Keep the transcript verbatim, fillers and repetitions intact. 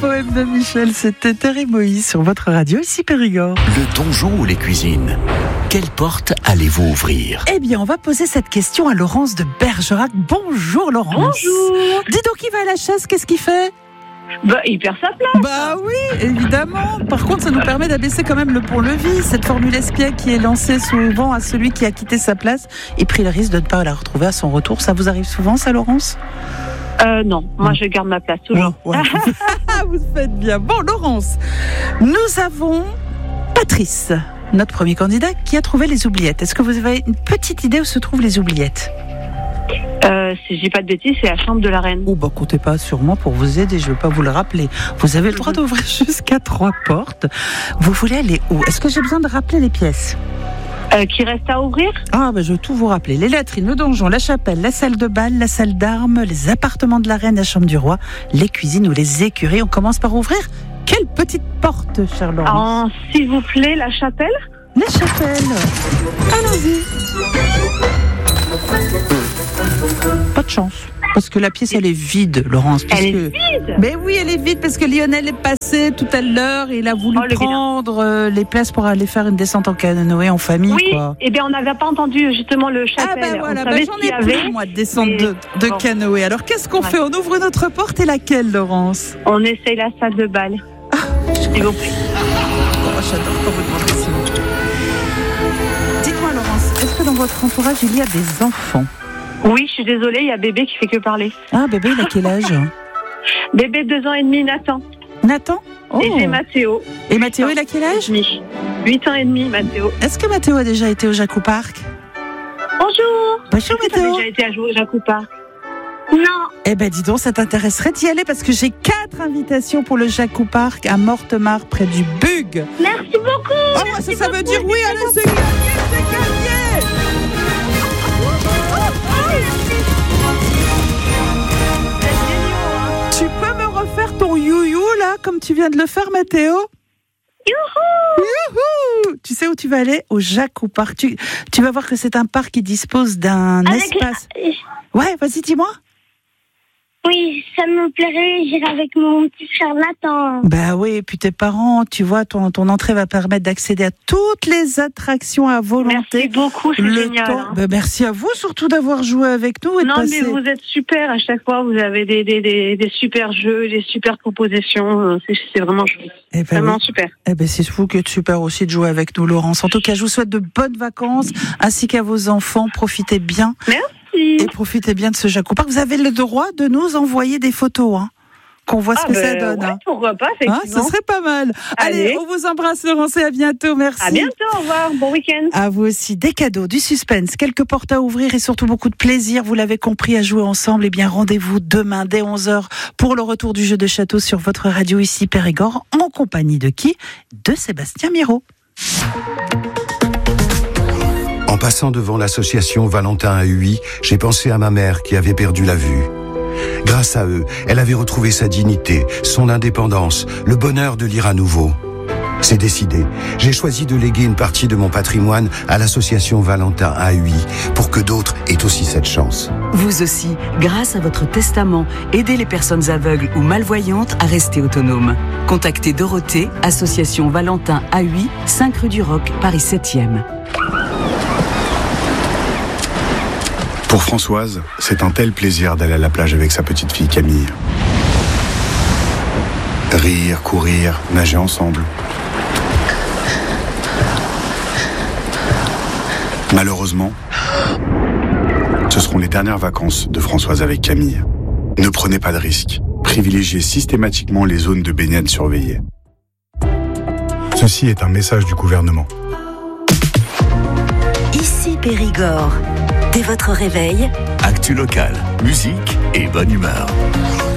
poème de Michel, c'était Terry Moïse sur votre radio, ici Périgord. Le donjon ou les cuisines, quelle porte allez-vous ouvrir? Eh bien, on va poser cette question à Laurence de Bergerac. Bonjour Laurence. Bonjour. Dis donc, il va à la chasse, qu'est-ce qu'il fait? Bah, il perd sa place. Bah oui, évidemment. Par contre, ça nous permet d'abaisser quand même le pont-levis. Cette formule espiègle qui est lancée souvent à celui qui a quitté sa place et pris le risque de ne pas la retrouver à son retour. Ça vous arrive souvent, ça, Laurence? Euh, non, moi je garde ma place toujours. Ouais, ouais. Vous faites bien. Bon, Laurence, nous avons Patrice, notre premier candidat, qui a trouvé les oubliettes. Est-ce que vous avez une petite idée où se trouvent les oubliettes? Euh, si je dis pas de bêtises, c'est la chambre de la reine. Oh bah comptez pas sur moi pour vous aider, je vais pas vous le rappeler. Vous avez le droit d'ouvrir jusqu'à trois portes. Vous voulez aller où? Est-ce que j'ai besoin de rappeler les pièces? Euh, qui reste à ouvrir? Ah bah je vais tout vous rappeler. Les latrines, le donjon, la chapelle, la salle de bal, la salle d'armes, les appartements de la reine, la chambre du roi, les cuisines ou les écuries. On commence par ouvrir quelle petite porte, chère Laurence? Oh, s'il vous plaît, la chapelle? La chapelle. Allons-y. Pas de chance. Parce que la pièce, elle est vide, Laurence. Elle est que... vide? Mais oui, elle est vide parce que Lionel est passé tout à l'heure et il a voulu oh, prendre euh, les places pour aller faire une descente en canoë en famille. Oui, quoi. Eh bien on n'avait pas entendu justement le chapelle. Ah ben voilà, on ben savait j'en qu'il ai y avait, plus, moi, de descente mais... de, de bon. canoë. Alors qu'est-ce qu'on ouais. fait? On ouvre notre porte et laquelle, Laurence? On essaye la salle de bal. Ah, s'il vous plaît. Oh, j'adore quand vous demandez ça. Dites-moi, Laurence, est-ce que dans votre entourage, il y a des enfants? Oui, je suis désolée, il y a bébé qui fait que parler. Ah, bébé, il a quel âge? Bébé deux ans et demi, Nathan. Nathan? Oh. Et j'ai Mathéo. Et Mathéo, il a quel âge? huit ans et demi, Mathéo. Est-ce que Mathéo a déjà été au Jacou Park? Bonjour. Bonjour, Est-ce que Mathéo. t'as déjà été à jouer au Jacou Park? Non. Eh ben, dis donc, ça t'intéresserait d'y aller parce que j'ai quatre invitations pour le Jacou Park à Mortemart, près du Bug. Merci beaucoup. Oh, moi, ça, ça veut dire oui, allez, c'est gagné, c'est gagné. Tu peux me refaire ton you-you, là, comme tu viens de le faire, Mathéo? Youhou. Youhou. Tu sais où tu vas aller? Au Jacou Park. Tu, tu vas voir que c'est un parc qui dispose d'un Avec espace. la- Ouais, vas-y, dis-moi. Oui, ça me plairait, j'irai avec mon petit frère Nathan. Bah oui, et puis tes parents, tu vois, ton, ton entrée va permettre d'accéder à toutes les attractions à volonté. Merci beaucoup, c'est Le génial. temps- hein. bah merci à vous surtout d'avoir joué avec nous. Et de Non, passer... mais vous êtes super à chaque fois. Vous avez des, des, des, des super jeux, des super propositions. C'est, c'est vraiment chouette. Eh ben Vraiment oui. super. Eh ben c'est fou que c'est super aussi de jouer avec nous, Laurence. En tout cas, je vous souhaite de bonnes vacances, ainsi qu'à vos enfants. Profitez bien. Merci. Et profitez bien de ce Jacou Park. Vous avez le droit de nous envoyer des photos, hein, qu'on voit ce Ah que ben, ça donne. ouais, hein. pourquoi pas, Hein, effectivement. ce serait pas mal. Allez, Allez. on vous embrasse, Laurence, et à bientôt. Merci. À bientôt, au revoir. Bon week-end. À vous aussi, des cadeaux, du suspense, quelques portes à ouvrir et surtout beaucoup de plaisir, vous l'avez compris, à jouer ensemble. Eh bien, rendez-vous demain dès onze heures pour le retour du jeu de château sur votre radio ici Périgord, en compagnie de qui? De Sébastien Miro. En passant devant l'association Valentin à Huy, j'ai pensé à ma mère qui avait perdu la vue. Grâce à eux, elle avait retrouvé sa dignité, son indépendance, le bonheur de lire à nouveau. C'est décidé. J'ai choisi de léguer une partie de mon patrimoine à l'association Valentin à Huy pour que d'autres aient aussi cette chance. Vous aussi, grâce à votre testament, aidez les personnes aveugles ou malvoyantes à rester autonomes. Contactez Dorothée, association Valentin à Huy, cinq rue du Roc, Paris septième. Pour Françoise, c'est un tel plaisir d'aller à la plage avec sa petite fille Camille. Rire, courir, nager ensemble. Malheureusement, ce seront les dernières vacances de Françoise avec Camille. Ne prenez pas de risques. Privilégiez systématiquement les zones de baignade surveillées. Ceci est un message du gouvernement. Ici Périgord. Dès votre réveil, Actu locale, musique et bonne humeur.